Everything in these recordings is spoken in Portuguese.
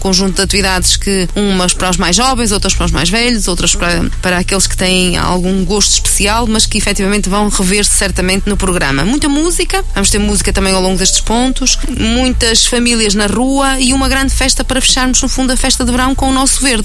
conjunto de atividades que umas para os mais jovens, outras para os mais velhos, outras para aqueles que têm algum gosto especial, mas que efetivamente vão rever-se certamente no programa. Muita música, vamos ter música também ao longo destes pontos, muitas famílias na rua e uma grande festa para fecharmos, no fundo, a festa de verão com o nosso verde.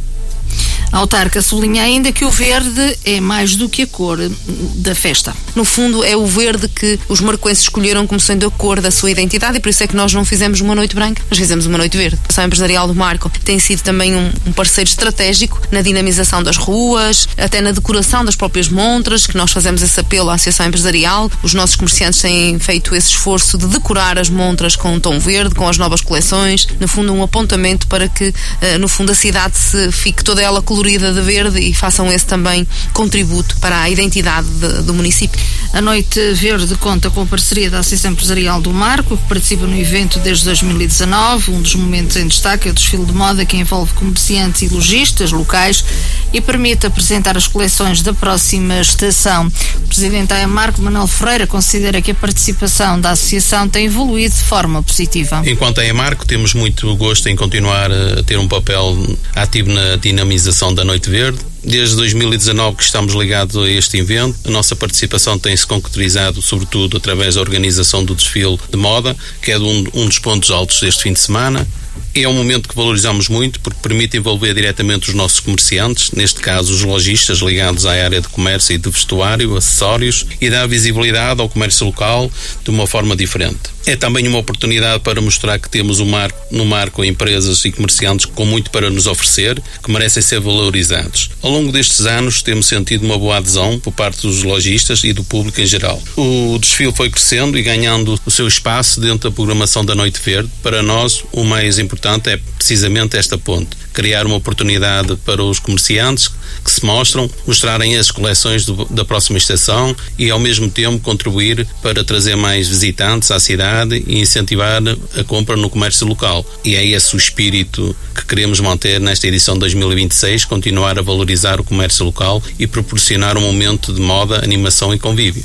A autarca sublinha ainda que o verde é mais do que a cor da festa. No fundo, é o verde que os marcoenses escolheram como sendo a cor da sua identidade, e por isso é que nós não fizemos uma noite branca, nós fizemos uma noite verde. A Associação Empresarial do Marco tem sido também um parceiro estratégico na dinamização das ruas, até na decoração das próprias montras, que nós fazemos esse apelo à Associação Empresarial. Os nossos comerciantes têm feito esse esforço de decorar as montras com um tom verde, com as novas coleções. No fundo, um apontamento para que, no fundo, a cidade fique toda ela colorida de verde e façam esse também contributo para a identidade do município. A Noite Verde conta com a parceria da Associação Empresarial do Marco, que participa no evento desde 2019. Um dos momentos em destaque é o desfile de moda, que envolve comerciantes e lojistas locais e permite apresentar as coleções da próxima estação. O presidente da Marco, Manuel Ferreira, considera que a participação da associação tem evoluído de forma positiva. Enquanto a Marco, temos muito gosto em continuar a ter um papel ativo na dinamização da Noite Verde. Desde 2019 que estamos ligados a este evento, a nossa participação tem-se concretizado sobretudo através da organização do desfile de moda, que é um dos pontos altos deste fim de semana. É um momento que valorizamos muito porque permite envolver diretamente os nossos comerciantes, neste caso os lojistas ligados à área de comércio e de vestuário, acessórios, e dar visibilidade ao comércio local de uma forma diferente. É também uma oportunidade para mostrar que temos no Marco empresas e comerciantes com muito para nos oferecer, que merecem ser valorizados. Ao longo destes anos temos sentido uma boa adesão por parte dos lojistas e do público em geral. O desfile foi crescendo e ganhando o seu espaço dentro da programação da Noite Verde. Para nós, o mais importante é precisamente esta ponte. Criar uma oportunidade para os comerciantes que se mostrarem as coleções da próxima estação e ao mesmo tempo contribuir para trazer mais visitantes à cidade e incentivar a compra no comércio local. E é esse o espírito que queremos manter nesta edição de 2026, continuar a valorizar o comércio local e proporcionar um momento de moda, animação e convívio.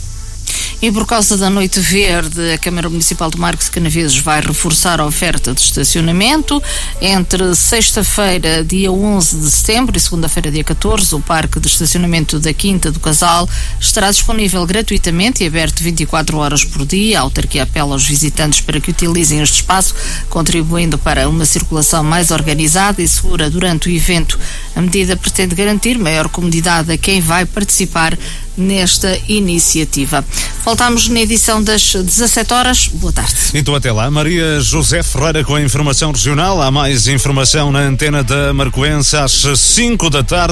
E por causa da Noite Verde, a Câmara Municipal de Marcos e Canaveses vai reforçar a oferta de estacionamento. Entre sexta-feira, dia 11 de setembro, e segunda-feira, dia 14, o parque de estacionamento da Quinta do Casal estará disponível gratuitamente e aberto 24 horas por dia. A autarquia apela aos visitantes para que utilizem este espaço, contribuindo para uma circulação mais organizada e segura durante o evento. A medida pretende garantir maior comodidade a quem vai participar nesta iniciativa. Voltamos na edição das 17 horas. Boa tarde. Então até lá. Maria José Ferreira com a informação regional. Há mais informação na antena da Marcoense às 5 da tarde.